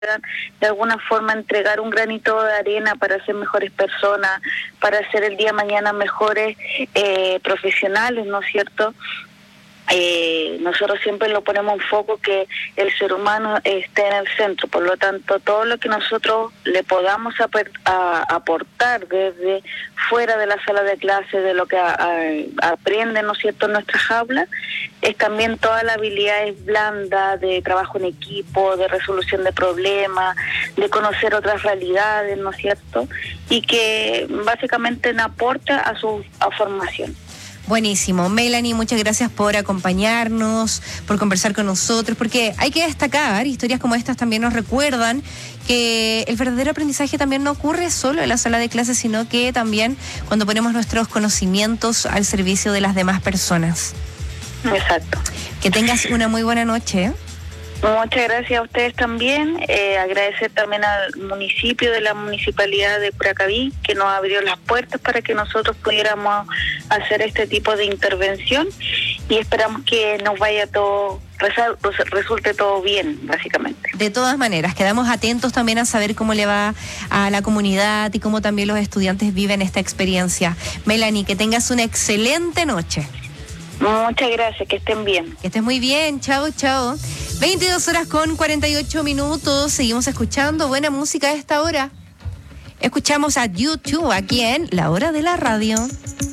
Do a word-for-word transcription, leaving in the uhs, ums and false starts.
de alguna forma entregar un granito de arena para ser mejores personas, para ser el día de mañana mejores eh, profesionales, ¿no es cierto? Eh, nosotros siempre lo ponemos en foco que el ser humano esté en el centro, por lo tanto todo lo que nosotros le podamos ap- a, aportar desde fuera de la sala de clase, de lo que a, a, aprenden, ¿no es cierto?, en nuestras aulas, es también todas las habilidades blandas de trabajo en equipo, de resolución de problemas, de conocer otras realidades, ¿no es cierto?, y que básicamente aporta a su a formación. Buenísimo. Melanie, muchas gracias por acompañarnos, por conversar con nosotros, porque hay que destacar, historias como estas también nos recuerdan que el verdadero aprendizaje también no ocurre solo en la sala de clases, sino que también cuando ponemos nuestros conocimientos al servicio de las demás personas. Exacto. Que tengas una muy buena noche. Muchas gracias a ustedes también, eh, agradecer también al municipio de la Municipalidad de Curacaví que nos abrió las puertas para que nosotros pudiéramos hacer este tipo de intervención y esperamos que nos vaya todo, resulte todo bien, básicamente. De todas maneras, quedamos atentos también a saber cómo le va a la comunidad y cómo también los estudiantes viven esta experiencia. Melanie, que tengas una excelente noche. Muchas gracias, que estén bien. Que estés muy bien, chao, chao. veintidós horas con cuarenta y ocho minutos, seguimos escuchando buena música a esta hora. Escuchamos a YouTube aquí en La Hora de la Radio.